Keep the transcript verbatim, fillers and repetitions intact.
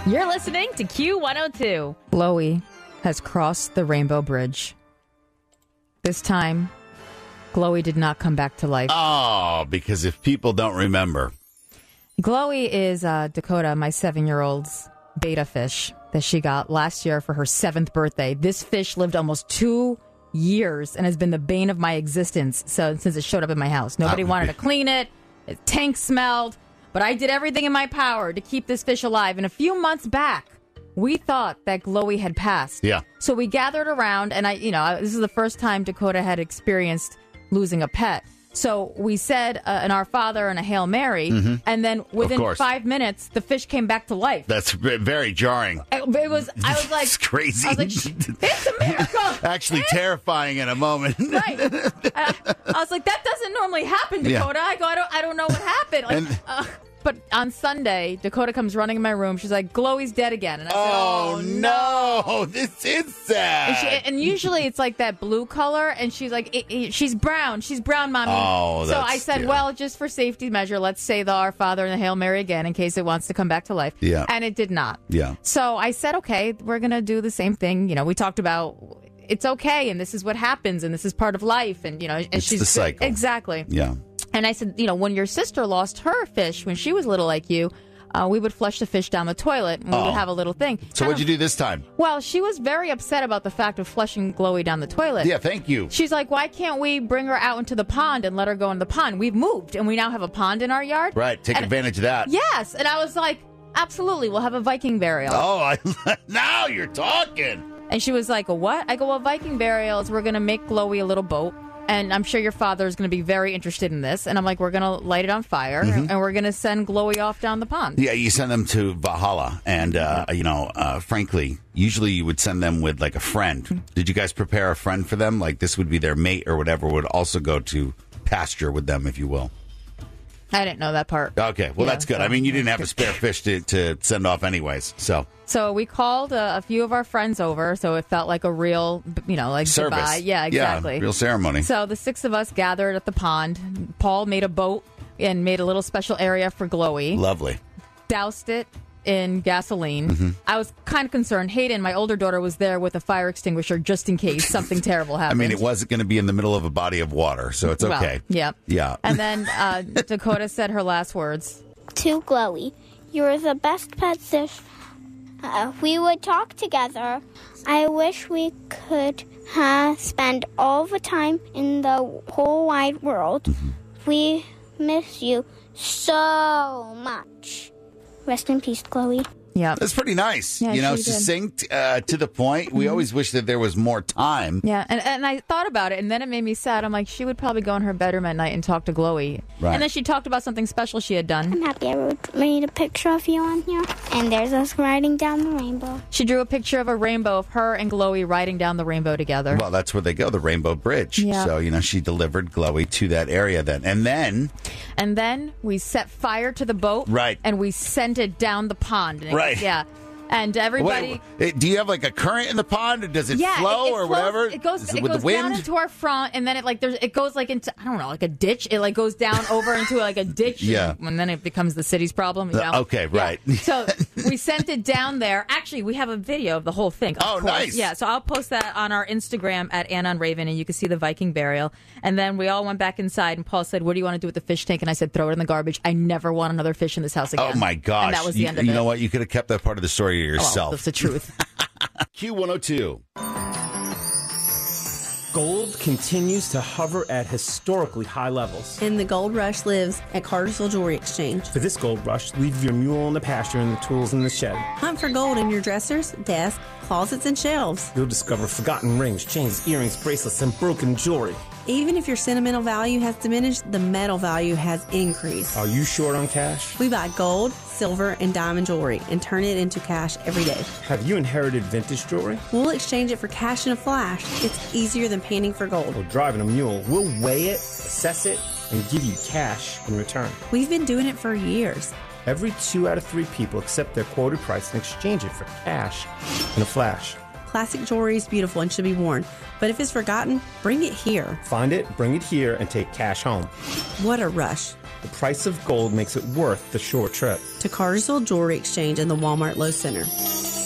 You're listening to Q one oh two. Chloe has crossed the Rainbow Bridge. This time, Chloe did not come back to life. Oh, because if people don't remember. Chloe is uh, Dakota, my seven-year-old's beta fish that she got last year for her seventh birthday. This fish lived almost two years and has been the bane of my existence so since it showed up in my house. Nobody wanted to clean it. Its tank smelled. But I did everything in my power to keep this fish alive. And a few months back, we thought that Chloe had passed. Yeah. So we gathered around, and I, you know, this is the first time Dakota had experienced losing a pet. So we said uh, an Our Father and a Hail Mary, mm-hmm. and then within five minutes, the fish came back to life. That's very jarring. It, it was. I was like, it's crazy. I was like, it's a miracle. Actually, it's terrifying in a moment. Right. I, I was like, that doesn't normally happen, Dakota. Yeah. I go, I don't, I don't know what happened. Like, and, uh, but on Sunday, Dakota comes running in my room. She's like, Chloe's dead again. And I said, oh, oh no. no, this is sad. And, she, and usually it's like that blue color, and she's like, it, it, she's brown. She's brown, Mommy. Oh, so I said, yeah. well, just for safety measure, let's say the Our Father and the Hail Mary again in case it wants to come back to life. Yeah. And it did not. Yeah. So I said, okay, we're going to do the same thing. You know, we talked about it's okay, and this is what happens, and this is part of life. And, you know, and it's she's the cycle. Exactly. Yeah. And I said, you know, when your sister lost her fish when she was little like you, uh, we would flush the fish down the toilet and we oh. would have a little thing. So what'd you do this time? Well, she was very upset about the fact of flushing Chloe down the toilet. Yeah, thank you. She's like, why can't we bring her out into the pond and let her go in the pond? We've moved and we now have a pond in our yard. Right, take and, advantage of that. Yes, and I was like, absolutely, we'll have a Viking burial. Oh, I, now you're talking. And she was like, a what? I go, well, Viking burial is we're going to make Chloe a little boat. And I'm sure your father is going to be very interested in this. And I'm like, we're going to light it on fire, mm-hmm. and we're going to send Chloe off down the pond. Yeah, you send them to Valhalla. And, uh, you know, uh, frankly, usually you would send them with, like, a friend. Did you guys prepare a friend for them? Like, this would be their mate or whatever, would also go to pasture with them, if you will. I didn't know that part. Okay, well, yeah, that's good. So, I mean, you didn't have a spare fish to, to send off anyways, so... So we called a, a few of our friends over, so it felt like a real, you know, like service. Goodbye. Yeah, exactly. Yeah, real ceremony. So the six of us gathered at the pond. Paul made a boat and made a little special area for Chloe. Lovely. Doused it in gasoline. Mm-hmm. I was kind of concerned. Hayden, my older daughter, was there with a fire extinguisher just in case something terrible happened. I mean, it wasn't going to be in the middle of a body of water, so it's okay. Well, yeah. Yeah. And then uh, Dakota said her last words. To Chloe, you're the best pet fish. Uh, we would talk together. I wish we could uh, spend all the time in the whole wide world. Mm-hmm. We miss you so much. Rest in peace, Chloe. Yeah, that's pretty nice. Yeah, you know, she succinct uh, to the point. Mm-hmm. We always wish that there was more time. Yeah, and and I thought about it, and then it made me sad. I'm like, she would probably go in her bedroom at night and talk to Chloe. Right. And then she talked about something special she had done. I'm happy I made a picture of you on here. And there's us riding down the rainbow. She drew a picture of a rainbow of her and Chloe riding down the rainbow together. Well, that's where they go, the Rainbow Bridge. Yeah. So, you know, she delivered Chloe to that area then. And then... And then we set fire to the boat. Right. And we sent it down the pond. And it, right. Yeah. And everybody... Wait, do you have like a current in the pond? Does it yeah, flow it, it or flows, whatever? It goes, Is it, it with goes the wind? down into our front, and then it like there's it goes like into I don't know like a ditch. It like goes down over into like a ditch. Yeah, and, and then it becomes the city's problem. You know? Okay, right. Yeah. So we sent it down there. Actually, we have a video of the whole thing. Oh, course. nice. Yeah, so I'll post that on our Instagram at Anna and Raven, and you can see the Viking burial. And then we all went back inside, and Paul said, "What do you want to do with the fish tank?" And I said, "Throw it in the garbage. I never want another fish in this house again." Oh my gosh! And that was the you, end of you it. You know what? You could have kept that part of the story to yourself. Oh, that's the truth. Q one oh two. Gold continues to hover at historically high levels. And the gold rush lives at Cartersville Jewelry Exchange. For this gold rush, leave your mule in the pasture and the tools in the shed. Hunt for gold in your dressers, desk, closets, and shelves. You'll discover forgotten rings, chains, earrings, bracelets, and broken jewelry. Even if your sentimental value has diminished, the metal value has increased. Are you short on cash? We buy gold, silver, and diamond jewelry and turn it into cash every day. Have you inherited vintage jewelry? We'll exchange it for cash in a flash. It's easier than painting for gold. Or driving a mule. We'll weigh it, assess it, and give you cash in return. We've been doing it for years. Every two out of three people accept their quoted price and exchange it for cash in a flash. Classic jewelry is beautiful and should be worn, but if it's forgotten, bring it here. Find it, bring it here, and take cash home. What a rush. The price of gold makes it worth the short trip. To Cartersville Jewelry Exchange and the Walmart Low Center.